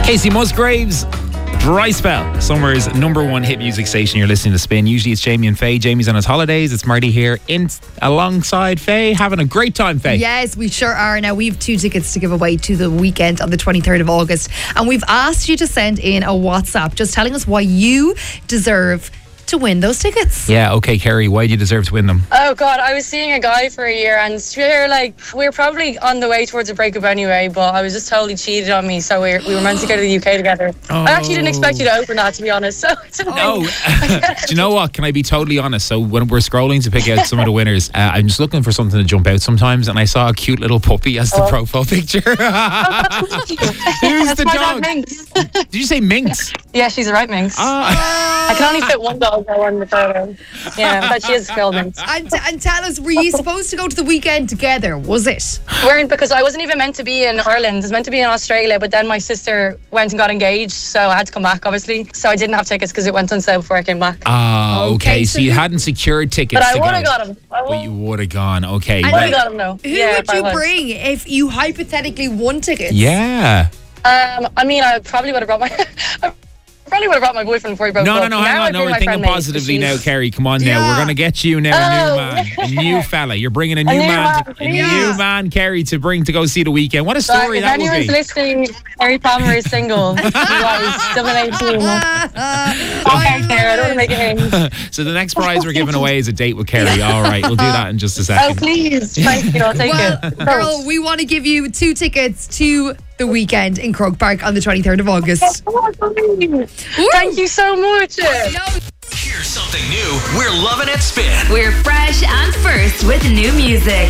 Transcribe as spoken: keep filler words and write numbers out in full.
Casey Musgraves, Dry Spell, Summer's number one hit music station. You're listening to Spin. Usually it's Jamie and Faye. Jamie's on his holidays. It's Marty here in alongside Faye, having a great time, Faye. Yes, we sure are. Now, we've two tickets to give away to the weekend on the twenty-third of August. And we've asked you to send in a WhatsApp just telling us why you deserve to win those tickets. Yeah, okay, Kerry, why do you deserve to win them? Oh God, I was seeing a guy for a year and we were like, we were probably on the way towards a breakup anyway, but I was just totally cheated on me, so we were, we were meant to go to the U K together. Oh. I actually didn't expect you to open that, to be honest. So, so No. Do you know what? Can I be totally honest? So when we're scrolling to pick out some of the winners, uh, I'm just looking for something to jump out sometimes, and I saw a cute little puppy as the Oh. profile picture. Who's That's the my dog? dog, Minx. Did you say Minx? Yeah, she's a right Minx. Ah. I can only fit one dog though on the photo. Yeah, but she is a girl Minx. And, and tell us, were you supposed to go to the weekend together? Was it? Weren't, because I wasn't even meant to be in Ireland. I was meant to be in Australia, but then my sister went and got engaged, so I had to come back, obviously. So I didn't have tickets because it went on sale before I came back. Ah, okay. Okay, So so you who- hadn't secured tickets But I to would go. have got them. I But you would would have gone. Okay. And have well- got them, though. Who Yeah, would if I you was. bring if you hypothetically won tickets? Yeah. Um, I mean, I probably would have brought my... I probably would have brought my boyfriend before he broke No, up. no, no, Now hang I on. No, bring we're my thinking friend Nate, positively because now, she's- Kerry. Come on now. Yeah. We're going to get you now a new Oh. man. A new fella. You're bringing a new, new man. man, To, a please. new man, Kerry, to bring to go see the weekend. What a story Right, if that would anyone's be. listening, Harry Palmer is single. You guys, double eighteen. Okay, Sarah, I don't want to make it in. So the next prize we're giving away is a date with Kerry. All right. We'll do that in just a Oh, second. please. Thank you. I'll take Well, it. girl, we want to give you two tickets to the weekend in Croke Park on the twenty-third of August. Thank you so much. Here's something new. We're loving it, Spin. We're fresh and first with new music.